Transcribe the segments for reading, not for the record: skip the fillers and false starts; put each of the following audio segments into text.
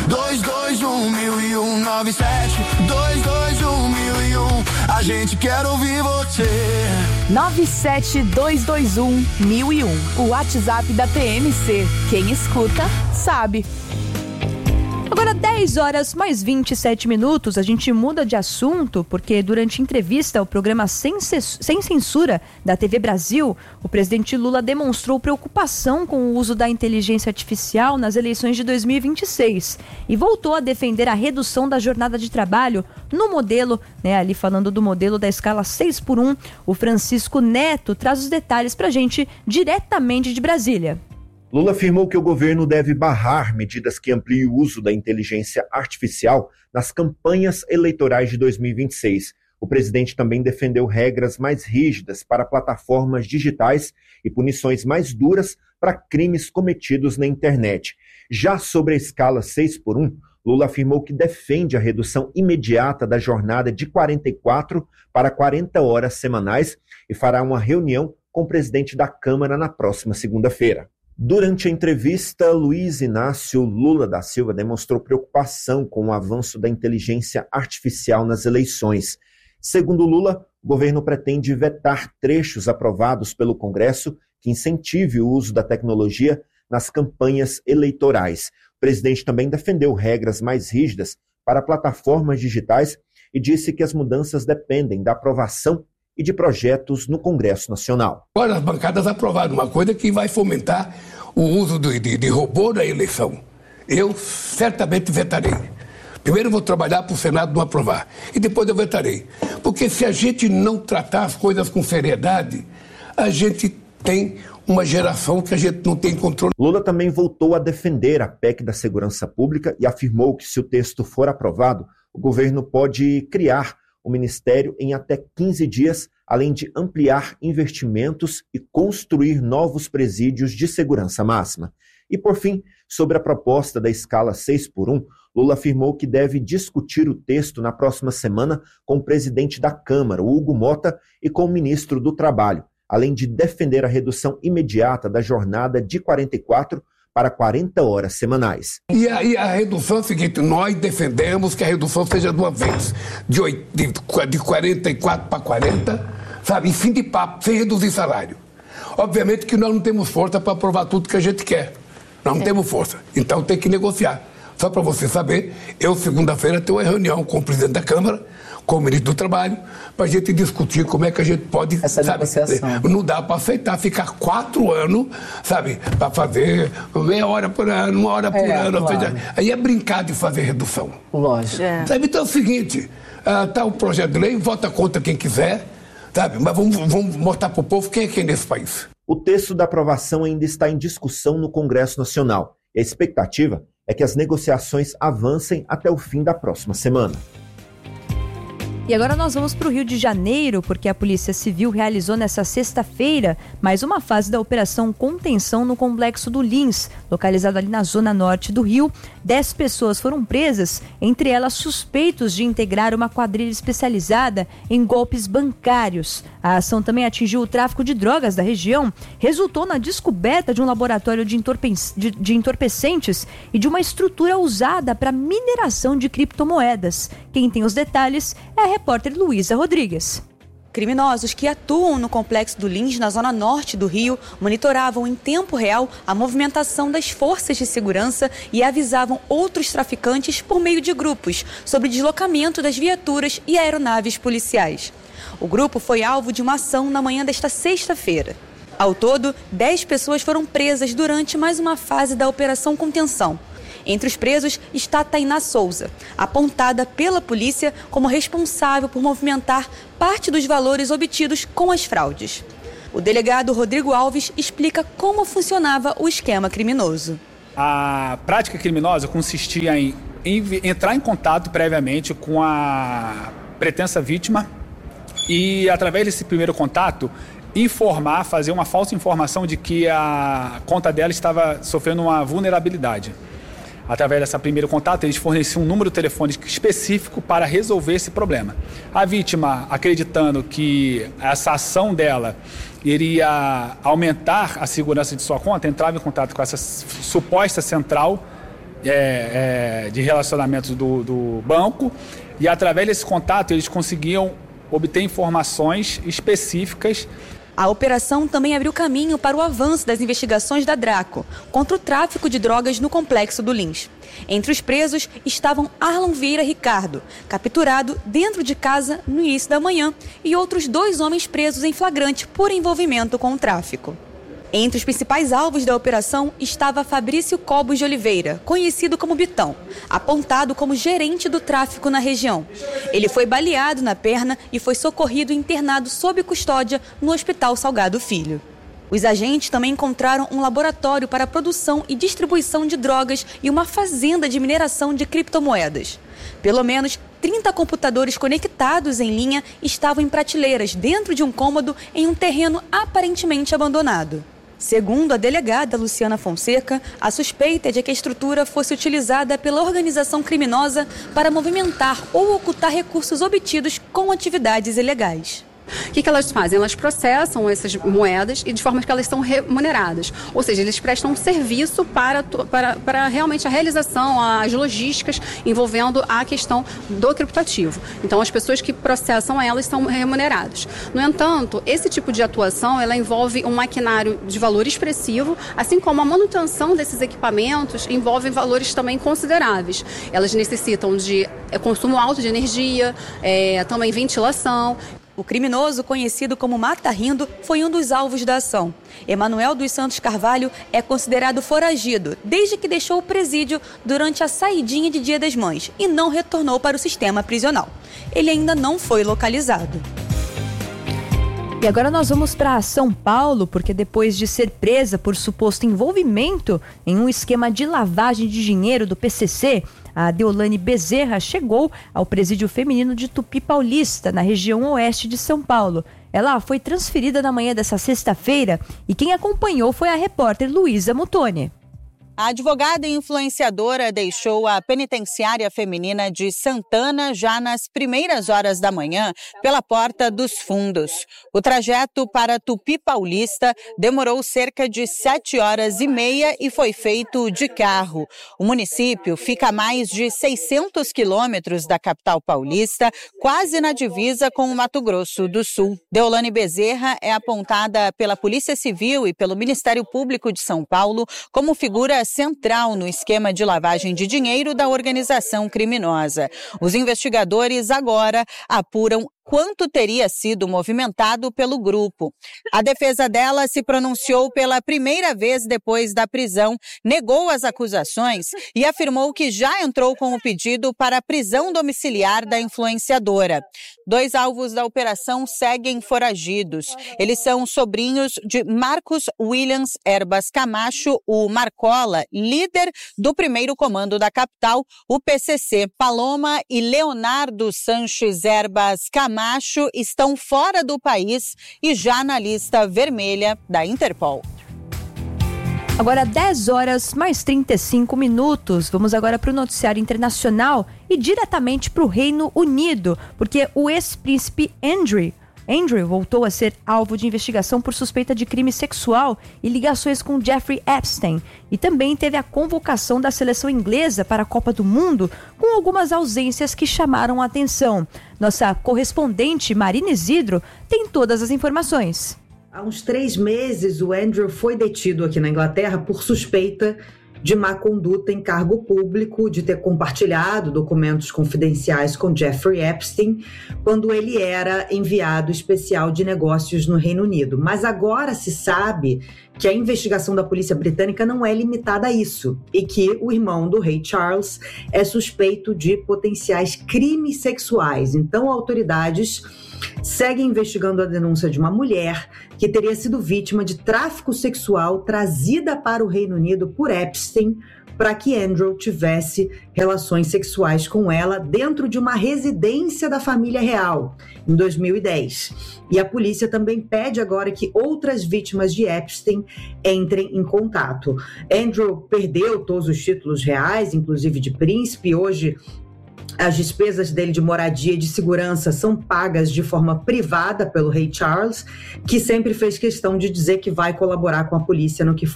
221.001 97-221.001. A gente quer ouvir você. 97-221-1001. O WhatsApp da TMC. Quem escuta, sabe. Agora 10 horas mais 27 minutos, a gente muda de assunto porque durante entrevista ao programa Sem Censura da TV Brasil, o presidente Lula demonstrou preocupação com o uso da inteligência artificial nas eleições de 2026 e voltou a defender a redução da jornada de trabalho no modelo, ali falando do modelo da escala 6x1, o Francisco Neto traz os detalhes pra gente diretamente de Brasília. Lula afirmou que o governo deve barrar medidas que ampliem o uso da inteligência artificial nas campanhas eleitorais de 2026. O presidente também defendeu regras mais rígidas para plataformas digitais e punições mais duras para crimes cometidos na internet. Já sobre a escala 6x1, Lula afirmou que defende a redução imediata da jornada de 44 para 40 horas semanais e fará uma reunião com o presidente da Câmara na próxima segunda-feira. Durante a entrevista, Luiz Inácio Lula da Silva demonstrou preocupação com o avanço da inteligência artificial nas eleições. Segundo Lula, o governo pretende vetar trechos aprovados pelo Congresso que incentive o uso da tecnologia nas campanhas eleitorais. O presidente também defendeu regras mais rígidas para plataformas digitais e disse que as mudanças dependem da aprovação e de projetos no Congresso Nacional. Agora as bancadas aprovaram uma coisa que vai fomentar o uso de robô na eleição. Eu certamente vetarei. Primeiro eu vou trabalhar para o Senado não aprovar e depois eu vetarei. Porque se a gente não tratar as coisas com seriedade, a gente tem uma geração que a gente não tem controle. Lula também voltou a defender a PEC da Segurança Pública e afirmou que se o texto for aprovado, o governo pode criar o Ministério em até 15 dias, além de ampliar investimentos e construir novos presídios de segurança máxima. E, por fim, sobre a proposta da escala 6x1, Lula afirmou que deve discutir o texto na próxima semana com o presidente da Câmara, Hugo Mota, e com o ministro do Trabalho, além de defender a redução imediata da jornada de 44 para 40 horas semanais. E a redução é o seguinte, nós defendemos que a redução seja de uma vez, de 44 para 40, sabe, em fim de papo, sem reduzir salário. Obviamente que nós não temos força para aprovar tudo que a gente quer. Nós não temos força, então tem que negociar. Só para você saber, eu segunda-feira tenho uma reunião com o presidente da Câmara, com o ministro do Trabalho, para a gente discutir como é que a gente pode, essa negociação. Não dá para aceitar ficar 4 anos, sabe, para fazer meia hora por ano, 1 hora por ano. Claro. Seja, aí é brincar de fazer redução. Lógico. Sabe, então é o seguinte, tá o projeto de lei, vota contra quem quiser, sabe, mas vamos mostrar para o povo quem é quem nesse país. O texto da aprovação ainda está em discussão no Congresso Nacional. E a expectativa é que as negociações avancem até o fim da próxima semana. E agora nós vamos para o Rio de Janeiro, porque a Polícia Civil realizou nesta sexta-feira mais uma fase da Operação Contenção no Complexo do Lins, localizado ali na zona norte do Rio. 10 pessoas foram presas, entre elas suspeitos de integrar uma quadrilha especializada em golpes bancários. A ação também atingiu o tráfico de drogas da região, resultou na descoberta de um laboratório de entorpecentes e de uma estrutura usada para mineração de criptomoedas. Quem tem os detalhes é a repórter Luísa Rodrigues. Criminosos que atuam no Complexo do Lins, na zona norte do Rio, monitoravam em tempo real a movimentação das forças de segurança e avisavam outros traficantes por meio de grupos sobre o deslocamento das viaturas e aeronaves policiais. O grupo foi alvo de uma ação na manhã desta sexta-feira. Ao todo, 10 pessoas foram presas durante mais uma fase da Operação Contenção. Entre os presos está Tainá Souza, apontada pela polícia como responsável por movimentar parte dos valores obtidos com as fraudes. O delegado Rodrigo Alves explica como funcionava o esquema criminoso. A prática criminosa consistia em entrar em contato previamente com a pretensa vítima e, através desse primeiro contato, fazer uma falsa informação de que a conta dela estava sofrendo uma vulnerabilidade. Através desse primeiro contato, eles forneciam um número telefônico específico para resolver esse problema. A vítima, acreditando que essa ação dela iria aumentar a segurança de sua conta, entrava em contato com essa suposta central de relacionamento do banco, e através desse contato eles conseguiam obter informações específicas. A operação também abriu caminho para o avanço das investigações da Draco contra o tráfico de drogas no complexo do Lins. Entre os presos estavam Arlon Vieira Ricardo, capturado dentro de casa no início da manhã, e outros 2 homens presos em flagrante por envolvimento com o tráfico. Entre os principais alvos da operação estava Fabrício Cobos de Oliveira, conhecido como Bitão, apontado como gerente do tráfico na região. Ele foi baleado na perna e foi socorrido e internado sob custódia no Hospital Salgado Filho. Os agentes também encontraram um laboratório para a produção e distribuição de drogas e uma fazenda de mineração de criptomoedas. Pelo menos 30 computadores conectados em linha estavam em prateleiras dentro de um cômodo em um terreno aparentemente abandonado. Segundo a delegada Luciana Fonseca, a suspeita é de que a estrutura fosse utilizada pela organização criminosa para movimentar ou ocultar recursos obtidos com atividades ilegais. O que elas fazem? Elas processam essas moedas e de forma que elas são remuneradas. Ou seja, eles prestam um serviço para realmente a realização, as logísticas envolvendo a questão do criptoativo. Então, as pessoas que processam elas são remuneradas. No entanto, esse tipo de atuação, ela envolve um maquinário de valor expressivo, assim como a manutenção desses equipamentos envolve valores também consideráveis. Elas necessitam de consumo alto de energia, também ventilação. O criminoso, conhecido como Mata Rindo, foi um dos alvos da ação. Emanuel dos Santos Carvalho é considerado foragido desde que deixou o presídio durante a saidinha de Dia das Mães e não retornou para o sistema prisional. Ele ainda não foi localizado. E agora nós vamos para São Paulo, porque depois de ser presa por suposto envolvimento em um esquema de lavagem de dinheiro do PCC, a Deolane Bezerra chegou ao presídio feminino de Tupi Paulista, na região oeste de São Paulo. Ela foi transferida na manhã dessa sexta-feira e quem acompanhou foi a repórter Luísa Mutoni. A advogada e influenciadora deixou a penitenciária feminina de Santana já nas primeiras horas da manhã pela Porta dos Fundos. O trajeto para Tupi Paulista demorou cerca de 7h30 e foi feito de carro. O município fica a mais de 600 quilômetros da capital paulista, quase na divisa com o Mato Grosso do Sul. Deolane Bezerra é apontada pela Polícia Civil e pelo Ministério Público de São Paulo como figura central no esquema de lavagem de dinheiro da organização criminosa. Os investigadores agora apuram quanto teria sido movimentado pelo grupo. A defesa dela se pronunciou pela primeira vez depois da prisão, negou as acusações e afirmou que já entrou com o pedido para a prisão domiciliar da influenciadora. 2 alvos da operação seguem foragidos. Eles são sobrinhos de Marcos Williams Erbas Camacho, o Marcola, líder do primeiro comando da capital, o PCC. Paloma e Leonardo Sanches Erbas Camacho estão fora do país e já na lista vermelha da Interpol. Agora 10h mais 35. Vamos agora para o noticiário internacional e diretamente para o Reino Unido, porque o ex-príncipe Andrew voltou a ser alvo de investigação por suspeita de crime sexual e ligações com Jeffrey Epstein. E também teve a convocação da seleção inglesa para a Copa do Mundo, com algumas ausências que chamaram a atenção. Nossa correspondente Marina Isidro tem todas as informações. Há uns 3 meses, o Andrew foi detido aqui na Inglaterra por suspeita de má conduta em cargo público, de ter compartilhado documentos confidenciais com Jeffrey Epstein, quando ele era enviado especial de negócios no Reino Unido. Mas agora se sabe que a investigação da polícia britânica não é limitada a isso e que o irmão do rei Charles é suspeito de potenciais crimes sexuais. Então, autoridades seguem investigando a denúncia de uma mulher que teria sido vítima de tráfico sexual trazida para o Reino Unido por Epstein para que Andrew tivesse relações sexuais com ela dentro de uma residência da família real, em 2010. E a polícia também pede agora que outras vítimas de Epstein entrem em contato. Andrew perdeu todos os títulos reais, inclusive de príncipe. Hoje, as despesas dele de moradia e de segurança são pagas de forma privada pelo rei Charles, que sempre fez questão de dizer que vai colaborar com a polícia no que for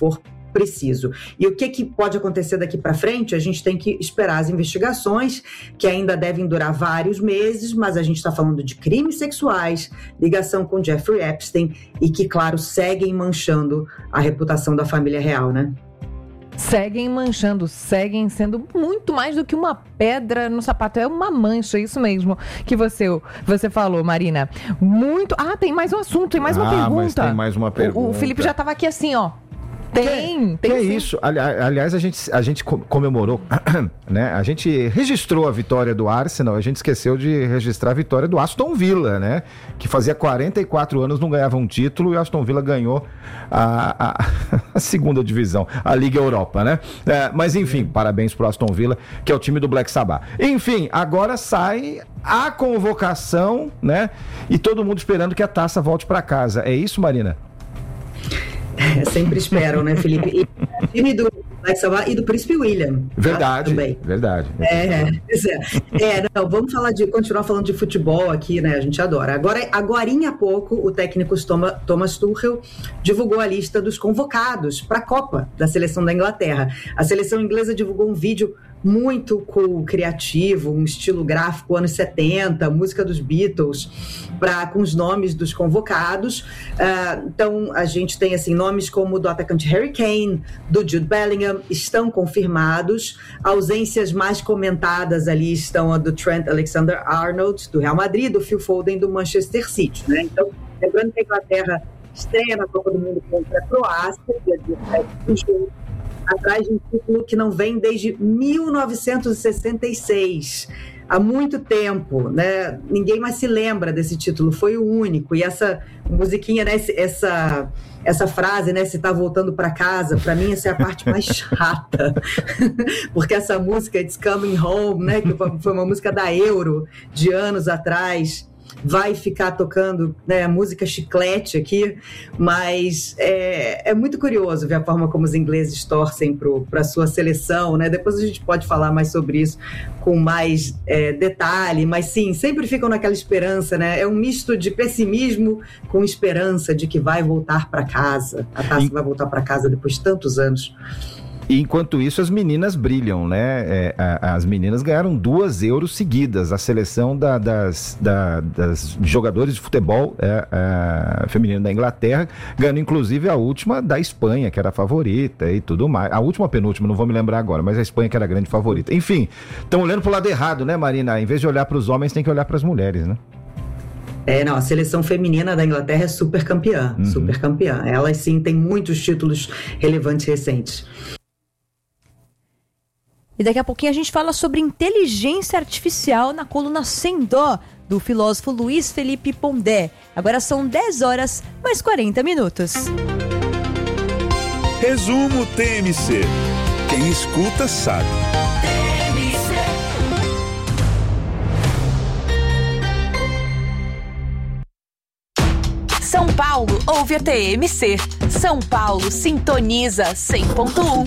preciso. E o que pode acontecer daqui para frente? A gente tem que esperar as investigações, que ainda devem durar vários meses, mas a gente está falando de crimes sexuais, ligação com Jeffrey Epstein e que, claro, seguem manchando a reputação da família real, né? Seguem manchando, seguem sendo muito mais do que uma pedra no sapato, é uma mancha, isso mesmo que você falou, Marina. Muito. Tem mais um assunto, tem mais uma pergunta. Mas tem mais uma pergunta. O Felipe já estava aqui assim, ó. Tem que é isso? Aliás, a gente comemorou, né? A gente registrou a vitória do Arsenal, a gente esqueceu de registrar a vitória do Aston Villa, né? Que fazia 44 anos não ganhava um título e o Aston Villa ganhou a segunda divisão, a Liga Europa, né? Mas enfim, parabéns pro Aston Villa, que é o time do Black Sabbath. Enfim, agora sai a convocação, né? E todo mundo esperando que a taça volte para casa. É isso, Marina? Sempre esperam, né, Felipe? E do Black Sabbath e do Príncipe William. Verdade, também. Verdade. Não, vamos continuar falando de futebol aqui, né? A gente adora. Agorinha há pouco, o técnico Thomas Tuchel divulgou a lista dos convocados para a Copa da seleção da Inglaterra. A seleção inglesa divulgou um vídeo muito cool, criativo, um estilo gráfico anos 70, música dos Beatles, com os nomes dos convocados. Então, a gente tem assim, nomes como o do atacante Harry Kane, do Jude Bellingham, estão confirmados. Ausências mais comentadas ali estão a do Trent Alexander-Arnold, do Real Madrid, do Phil Foden, do Manchester City, né? Então, lembrando que a Inglaterra estreia na Copa do Mundo contra a Croácia, dia 17 de julho, atrás de um título que não vem desde 1966. Há muito tempo, né? Ninguém mais se lembra desse título, foi o único. E essa musiquinha, né? Essa frase, né? Se tá voltando para casa, para mim essa é a parte mais chata. Porque essa música, It's Coming Home, né? Que foi uma música da Euro, de anos atrás, vai ficar tocando, né, a música chiclete aqui, mas é muito curioso ver a forma como os ingleses torcem para a sua seleção, né? Depois a gente pode falar mais sobre isso com mais detalhe, mas sim, sempre ficam naquela esperança, né? É um misto de pessimismo com esperança de que vai voltar para casa, a taça vai voltar para casa depois de tantos anos. E enquanto isso, as meninas brilham, né? As meninas ganharam 2 Euros seguidas. A seleção das jogadores de futebol feminino da Inglaterra, ganhando inclusive a última da Espanha, que era a favorita e tudo mais. A última, penúltima, não vou me lembrar agora, mas a Espanha que era a grande favorita. Enfim, estão olhando pro lado errado, né, Marina? Em vez de olhar para os homens, tem que olhar para as mulheres, né? A seleção feminina da Inglaterra é super campeã, super campeã. Elas sim têm muitos títulos relevantes recentes. E daqui a pouquinho a gente fala sobre inteligência artificial na coluna Sem Dó, do filósofo Luiz Felipe Pondé. Agora são 10 horas, mais 40 minutos. Resumo TMC. Quem escuta sabe. São Paulo ouve a TMC. São Paulo sintoniza 100.1.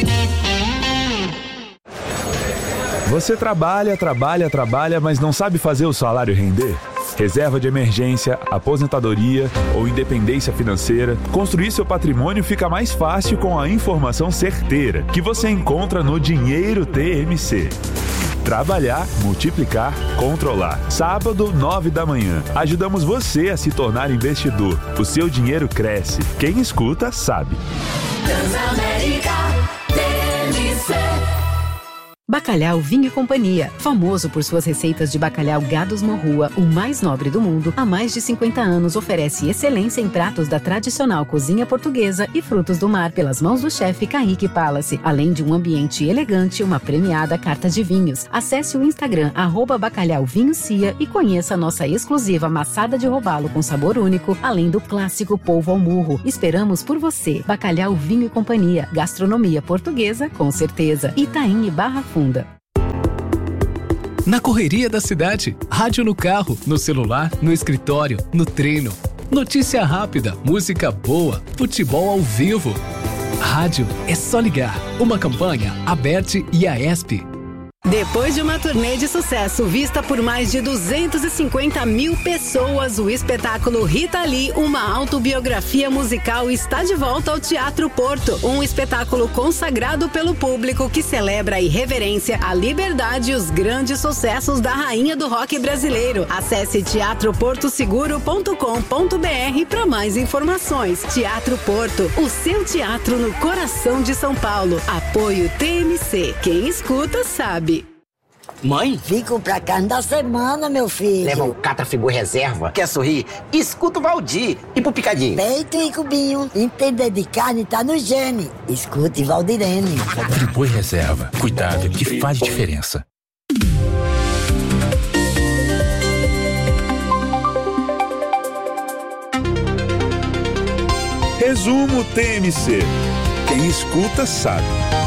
Você trabalha, mas não sabe fazer o salário render? Reserva de emergência, aposentadoria ou independência financeira, construir seu patrimônio fica mais fácil com a informação certeira que você encontra no Dinheiro TMC. Trabalhar, multiplicar, controlar. Sábado, 9 da manhã. Ajudamos você a se tornar investidor. O seu dinheiro cresce. Quem escuta, sabe. Transamérica TMC. Bacalhau Vinho e Companhia, famoso por suas receitas de bacalhau Gados Morrua, o mais nobre do mundo, há mais de 50 anos oferece excelência em pratos da tradicional cozinha portuguesa e frutos do mar pelas mãos do chefe Kaique Palace, além de um ambiente elegante e uma premiada carta de vinhos. Acesse o Instagram @bacalhauvinhocia e conheça a nossa exclusiva maçada de robalo com sabor único, além do clássico polvo ao murro. Esperamos por você. Bacalhau Vinho e Companhia, gastronomia portuguesa com certeza. Itaim e Barra Funda. Na correria da cidade, rádio no carro, no celular, no escritório, no treino. Notícia rápida, música boa, futebol ao vivo. Rádio é só ligar. Uma campanha, Aberte e Aesp. Depois de uma turnê de sucesso vista por mais de 250 mil pessoas, o espetáculo Rita Lee, uma autobiografia musical, está de volta ao Teatro Porto. Um espetáculo consagrado pelo público que celebra a irreverência, a liberdade e os grandes sucessos da rainha do rock brasileiro. Acesse teatroportoseguro.com.br para mais informações. Teatro Porto, o seu teatro no coração de São Paulo. Apoio TMC. Quem escuta sabe. Mãe? Fico pra carne da semana, meu filho. Leva um Catrafigor reserva. Quer sorrir? Escuta o Valdir. E pro picadinho? Peito e cubinho. Entender de carne tá no gene. Escute Valdirene. Friboi reserva. Cuidado que faz diferença. Resumo TMC. Quem escuta sabe.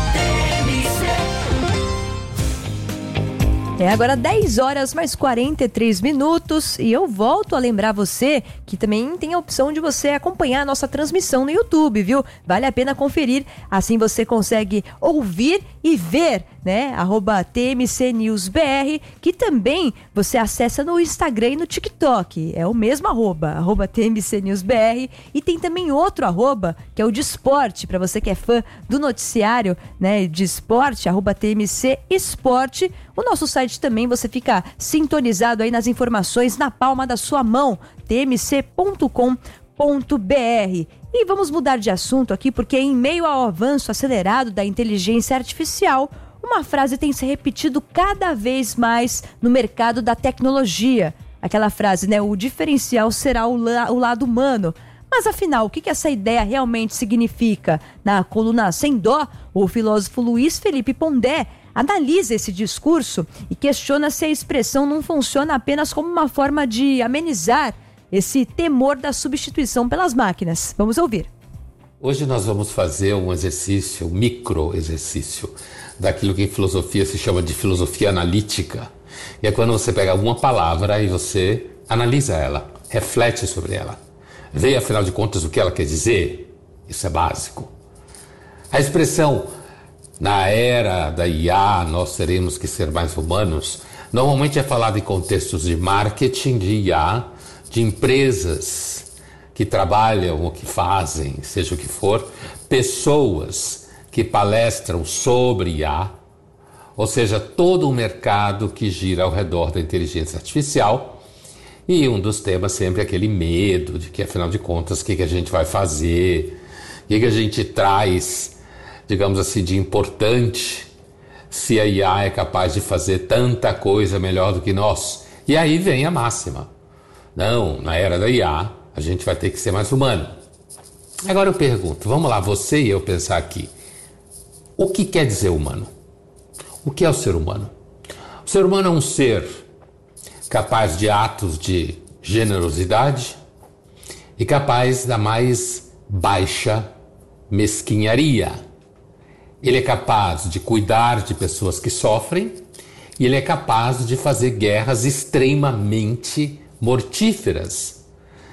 É agora 10 horas mais 43 minutos e eu volto a lembrar você que também tem a opção de você acompanhar a nossa transmissão no YouTube, viu? Vale a pena conferir, assim você consegue ouvir e ver, né? @TMCNewsBR, que também você acessa no Instagram e no TikTok. É o mesmo @ TMCNewsBR, e tem também outro @ que é o de esporte, para você que é fã do noticiário, né, de esporte, @TMC Esporte. O nosso site também, você fica sintonizado aí nas informações na palma da sua mão, tmc.com.br. E vamos mudar de assunto aqui, porque em meio ao avanço acelerado da inteligência artificial, uma frase tem se repetido cada vez mais no mercado da tecnologia. Aquela frase, né? O diferencial será o lado humano. Mas afinal, o que essa ideia realmente significa? Na coluna Sem Dó, o filósofo Luiz Felipe Pondé analisa esse discurso e questiona se a expressão não funciona apenas como uma forma de amenizar esse temor da substituição pelas máquinas. Vamos ouvir. Hoje nós vamos fazer um exercício, um micro-exercício, daquilo que em filosofia se chama de filosofia analítica. E é quando você pega uma palavra e você analisa ela, reflete sobre ela, vê afinal de contas o que ela quer dizer. Isso é básico. A expressão "na era da IA nós teremos que ser mais humanos" normalmente é falada em contextos de marketing, de IA, de empresas que trabalham ou que fazem, seja o que for, pessoas que palestram sobre IA, ou seja, todo um mercado que gira ao redor da inteligência artificial. E um dos temas sempre é aquele medo de que, afinal de contas, o que a gente vai fazer, o que a gente traz, digamos assim, de importante, se a IA é capaz de fazer tanta coisa melhor do que nós. E aí vem a máxima. Não, na era da IA, a gente vai ter que ser mais humano. Agora eu pergunto, vamos lá, você e eu pensar aqui. O que quer dizer humano? O que é o ser humano? O ser humano é um ser capaz de atos de generosidade e capaz da mais baixa mesquinharia. Ele é capaz de cuidar de pessoas que sofrem e ele é capaz de fazer guerras extremamente mortíferas.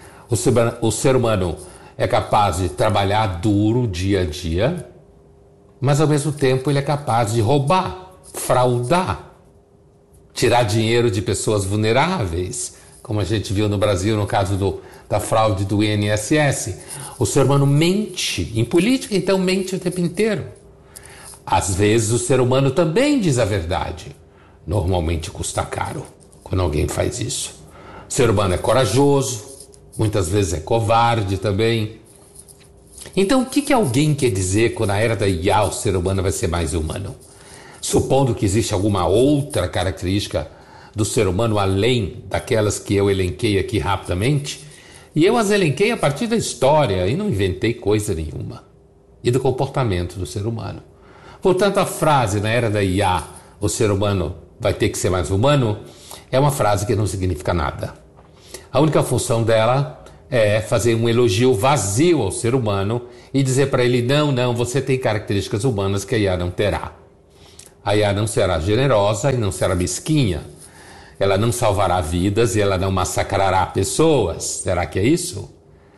O ser humano é capaz de trabalhar duro dia a dia, mas ao mesmo tempo ele é capaz de roubar, fraudar, tirar dinheiro de pessoas vulneráveis, como a gente viu no Brasil no caso da fraude do INSS. O ser humano mente em política, então mente o tempo inteiro. Às vezes o ser humano também diz a verdade. Normalmente custa caro quando alguém faz isso. O ser humano é corajoso, muitas vezes é covarde também. Então o que alguém quer dizer quando na era da IA o ser humano vai ser mais humano? Supondo que existe alguma outra característica do ser humano além daquelas que eu elenquei aqui rapidamente, e eu as elenquei a partir da história e não inventei coisa nenhuma, e do comportamento do ser humano. Portanto, a frase "na era da IA o ser humano vai ter que ser mais humano" é uma frase que não significa nada. A única função dela é fazer um elogio vazio ao ser humano e dizer para ele: não, você tem características humanas que a IA não terá. A IA não será generosa e não será mesquinha. Ela não salvará vidas e ela não massacrará pessoas. Será que é isso?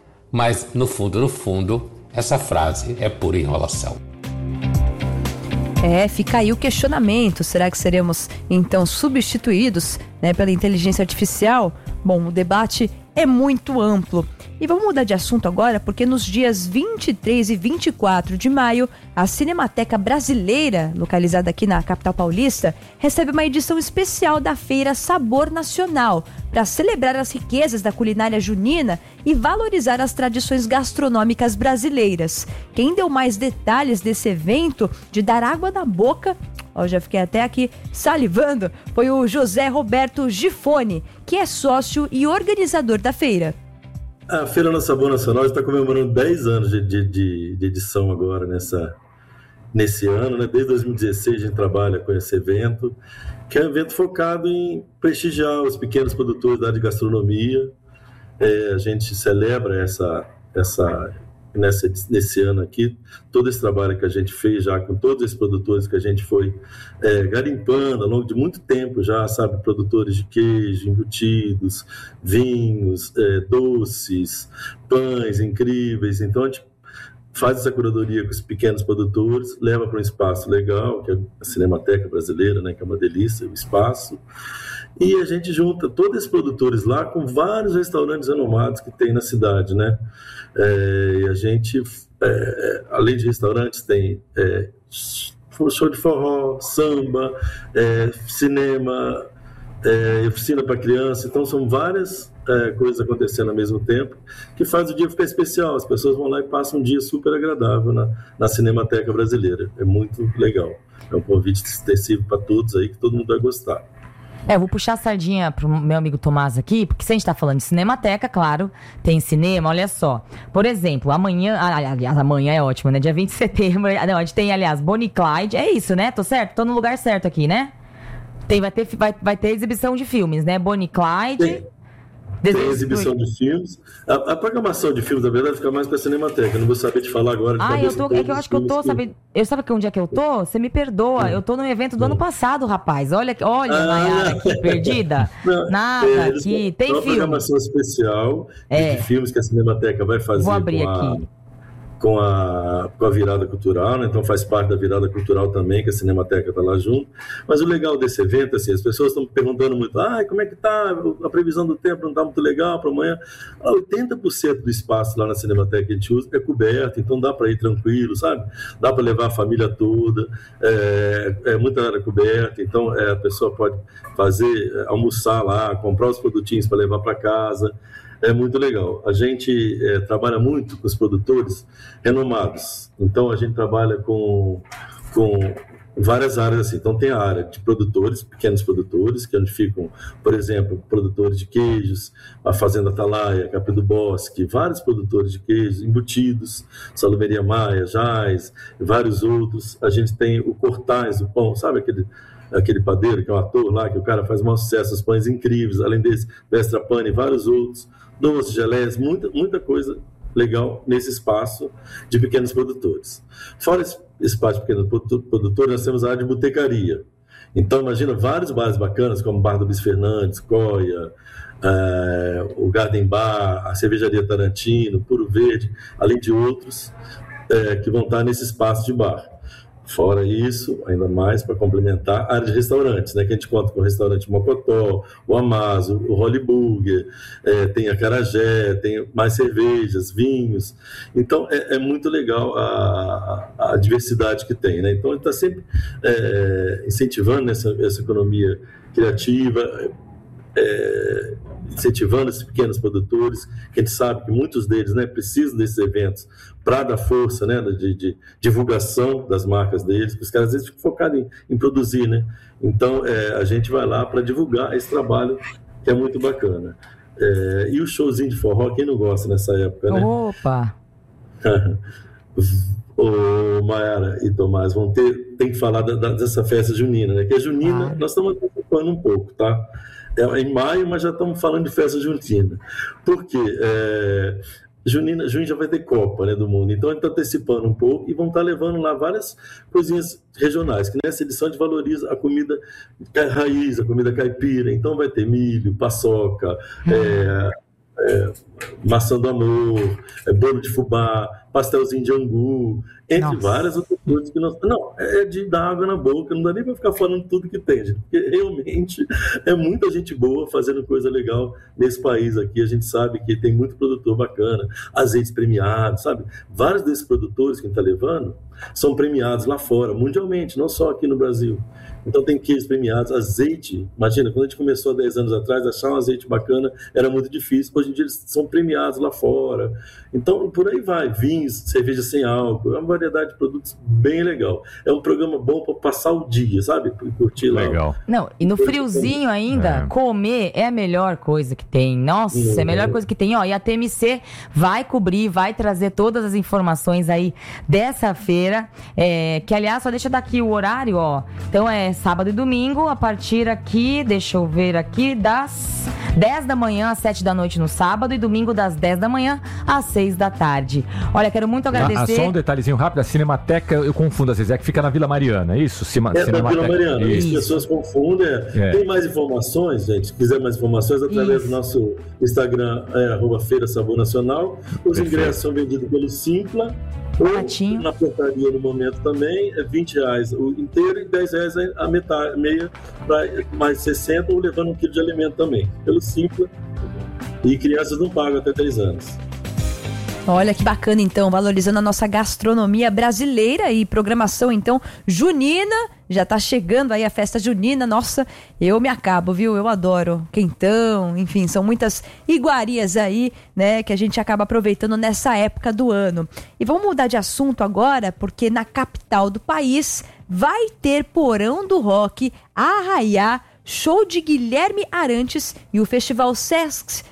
Mas, no fundo, essa frase é pura enrolação. Fica aí o questionamento. Será que seremos, então, substituídos, né, pela inteligência artificial? Bom, o debate é muito amplo. E vamos mudar de assunto agora, porque nos dias 23 e 24 de maio, a Cinemateca Brasileira, localizada aqui na capital paulista, recebe uma edição especial da Feira Sabor Nacional, para celebrar as riquezas da culinária junina e valorizar as tradições gastronômicas brasileiras. Quem deu mais detalhes desse evento, de dar água na boca, já fiquei até aqui salivando, foi o José Roberto Gifone, que é sócio e organizador da feira. A Feira do Sabor Nacional está comemorando 10 anos de edição agora nesse ano, né? Desde 2016 a gente trabalha com esse evento, que é um evento focado em prestigiar os pequenos produtores da área de gastronomia. A gente celebra nesse ano aqui, todo esse trabalho que a gente fez já com todos esses produtores que a gente foi garimpando ao longo de muito tempo já, sabe, produtores de queijo, embutidos, vinhos, doces, pães incríveis. Então a gente faz essa curadoria com os pequenos produtores, leva para um espaço legal, que é a Cinemateca Brasileira, né, que é uma delícia o espaço, e a gente junta todos esses produtores lá com vários restaurantes renomados que tem na cidade, né? E a gente, além de restaurantes, tem show de forró, samba, cinema, oficina para criança. Então são várias coisas acontecendo ao mesmo tempo, que faz o dia ficar especial. As pessoas vão lá e passam um dia super agradável na Cinemateca Brasileira. É muito legal. É um convite extensivo para todos aí, que todo mundo vai gostar. Eu vou puxar a sardinha pro meu amigo Tomás aqui, porque se a gente tá falando de Cinemateca, claro, tem cinema, olha só. Por exemplo, amanhã, aliás, amanhã é ótimo, né? Dia 20 de setembro, não, a gente tem, aliás, Bonnie e Clyde, é isso, né? Tô certo? Tô no lugar certo aqui, né? Vai ter exibição de filmes, né? Bonnie e Clyde... Tem exibição de filmes. A programação de filmes, na verdade, fica mais para a Cinemateca. Eu não vou saber te falar agora. É que eu acho que eu tô, sabe que onde é que eu tô? Você me perdoa, eu tô no evento do ano passado, rapaz. Olha, Nayara aqui, perdida. Nada aqui, tem filme. Uma programação especial de filmes que a Cinemateca vai fazer. Vou abrir aqui. Com a virada cultural, né? Então faz parte da virada cultural também, que a Cinemateca está lá junto. Mas o legal desse evento, assim, as pessoas estão perguntando muito, como é que tá? A previsão do tempo não está muito legal para amanhã. 80% do espaço lá na Cinemateca que a gente usa é coberto, então dá para ir tranquilo, sabe? Dá para levar a família toda, muita área coberta, então a pessoa pode almoçar lá, comprar os produtinhos para levar para casa. É muito legal. A gente trabalha muito com os produtores renomados. Então, a gente trabalha com várias áreas assim. Então, tem a área de produtores, pequenos produtores, que é onde ficam, por exemplo, produtores de queijos, a Fazenda Atalaia, Capri do Bosque, vários produtores de queijos, embutidos, Salumeria Maia, Jais, e vários outros. A gente tem o Cortais, o pão, sabe aquele padeiro que é um ator lá, que o cara faz um sucesso, os pães incríveis, além desse, Vestra Pane e vários outros, doces, geleias, muita coisa legal nesse espaço de pequenos produtores. Fora esse espaço de pequenos produtores, nós temos a área de botecaria. Então, imagina vários bares bacanas, como o Bar do Bis Fernandes, Coia, o Garden Bar, a Cervejaria Tarantino, Puro Verde, além de outros que vão estar nesse espaço de bar. Fora isso, ainda mais para complementar, a área de restaurantes, né, que a gente conta com o restaurante Mocotó, o Amazo, o Holly Burger, tem a Carajé, tem mais cervejas, vinhos. Então, é muito legal a diversidade que tem, né? Então, a gente está sempre incentivando essa economia criativa, incentivando esses pequenos produtores, que a gente sabe que muitos deles, né, precisam desses eventos para dar força, né, de divulgação das marcas deles, porque os caras às vezes ficam focados em produzir, né? Então, a gente vai lá para divulgar esse trabalho, que é muito bacana. E o showzinho de forró, quem não gosta nessa época, né? Opa! Ô, Mayara e Tomás, tem que falar dessa festa junina, né? Que a junina, nós estamos antecipando um pouco, tá? Em maio, mas já estamos falando de festa junina. Por quê? Junho já vai ter Copa, né, do Mundo, então a gente está antecipando um pouco e vão estar levando lá várias coisinhas regionais, que nessa edição a gente valoriza a comida raiz, a comida caipira, então vai ter milho, paçoca, maçã do amor, bolo de fubá, pastelzinho de angu, entre várias outras coisas que nós... Não, é de dar água na boca, não dá nem para ficar falando tudo que tem, gente, porque realmente é muita gente boa fazendo coisa legal nesse país aqui. A gente sabe que tem muito produtor bacana, azeites premiados, sabe? Vários desses produtores que a gente está levando são premiados lá fora, mundialmente, não só aqui no Brasil. Então tem queijos premiados, azeite. Imagina, quando a gente começou há 10 anos atrás, achar um azeite bacana era muito difícil. Hoje em dia eles são premiados lá fora. Então por aí vai, vinhos, cerveja sem álcool, é uma variedade de produtos bem legal. É um programa bom para passar o dia, sabe? Curtir lá. Legal. Não, e no friozinho ainda, comer é a melhor coisa que tem. Nossa, é a melhor coisa que tem. Ó, e a TMC vai cobrir, vai trazer todas as informações aí dessa feira, que aliás, só deixa eu dar aqui o horário, ó. Então é sábado e domingo, a partir aqui, deixa eu ver aqui, das 10 da manhã às 7 da noite no sábado e domingo das 10 da manhã às 6 da tarde. Olha, quero muito agradecer. Só um detalhezinho rápido, a Cinemateca, eu confundo às vezes, é que fica na Vila Mariana, é isso? Na Vila Mariana, as pessoas confundem. Tem mais informações, gente, se quiser mais informações, através do nosso Instagram, @Feira Sabor Nacional. Os ingressos são vendidos pelo Simpla. Ou na portaria no momento também, é R$20 o inteiro e R$10 a metade, meia, para mais 60, ou levando 1 quilo de alimento também, pelo Simpla. E crianças não pagam até 3 anos. Olha que bacana, então, valorizando a nossa gastronomia brasileira e programação, então, junina. Já tá chegando aí a festa junina. Nossa, eu me acabo, viu? Eu adoro quentão, enfim, são muitas iguarias aí, né, que a gente acaba aproveitando nessa época do ano. E vamos mudar de assunto agora, porque na capital do país vai ter Porão do Rock, Arraiá, show de Guilherme Arantes e o Festival Sesc,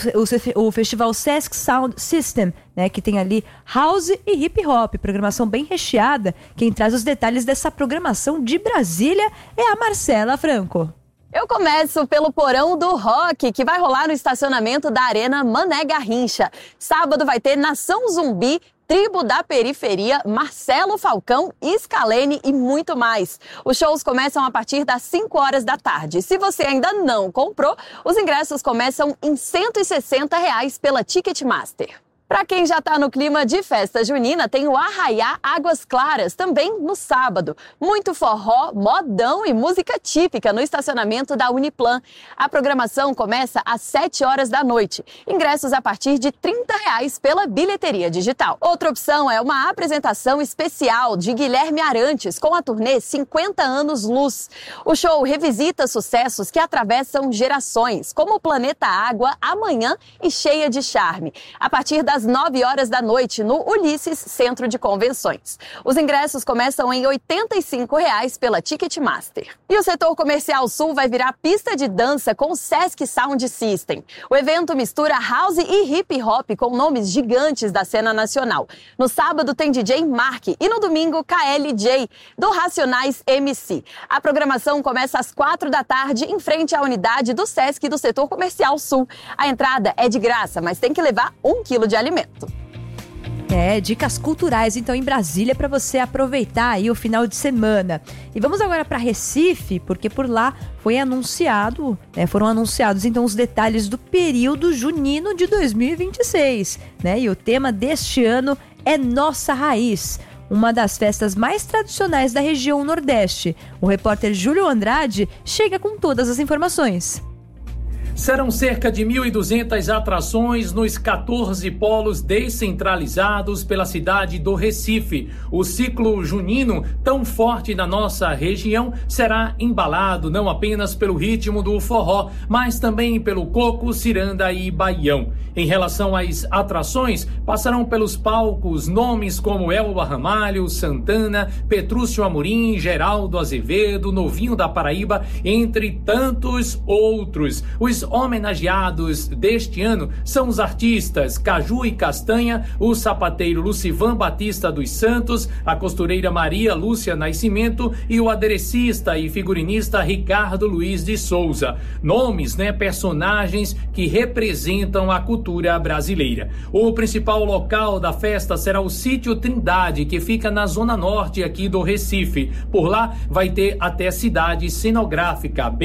o Festival Sesc Sound System, né, que tem ali house e hip hop, programação bem recheada. Quem traz os detalhes dessa programação de Brasília é a Marcela Franco. Eu começo pelo Porão do Rock, que vai rolar no estacionamento da Arena Mané Garrincha. Sábado vai ter Nação Zumbi, Tribo da Periferia, Marcelo Falcão, Scalene e muito mais. Os shows começam a partir das 5 horas da tarde. Se você ainda não comprou, os ingressos começam em R$160 pela Ticketmaster. Para quem já está no clima de festa junina, tem o Arraiá Águas Claras, também no sábado. Muito forró, modão e música típica no estacionamento da Uniplan. A programação começa às 7 horas da noite. Ingressos a partir de R$30 pela bilheteria digital. Outra opção é uma apresentação especial de Guilherme Arantes com a turnê 50 Anos Luz. O show revisita sucessos que atravessam gerações, como o Planeta Água, Amanhã e Cheia de Charme. A partir das 9 horas da noite no Ulisses Centro de Convenções. Os ingressos começam em R$85 pela Ticketmaster. E o setor comercial sul vai virar pista de dança com o Sesc Sound System. O evento mistura house e hip hop com nomes gigantes da cena nacional. No sábado tem DJ Mark e no domingo KLJ, do Racionais MC. A programação começa às 4 da tarde em frente à unidade do Sesc do setor comercial sul. A entrada é de graça, mas tem que levar 1 quilo de alimento. Dicas culturais, então, em Brasília para você aproveitar aí o final de semana. E vamos agora para Recife, porque por lá foram anunciados então os detalhes do período junino de 2026, né? E o tema deste ano é Nossa Raiz, uma das festas mais tradicionais da região Nordeste. O repórter Júlio Andrade chega com todas as informações. Serão cerca de 1.200 atrações nos 14 polos descentralizados pela cidade do Recife. O ciclo junino, tão forte na nossa região, será embalado não apenas pelo ritmo do forró, mas também pelo coco, ciranda e baião. Em relação às atrações, passarão pelos palcos nomes como Elba Ramalho, Santana, Petrúcio Amorim, Geraldo Azevedo, Novinho da Paraíba, entre tantos outros. Os homenageados deste ano são os artistas Caju e Castanha, o sapateiro Lucivan Batista dos Santos, a costureira Maria Lúcia Nascimento e o aderecista e figurinista Ricardo Luiz de Souza. Nomes, personagens que representam a cultura brasileira. O principal local da festa será o Sítio Trindade, que fica na zona norte aqui do Recife. Por lá vai ter até cidade cenográfica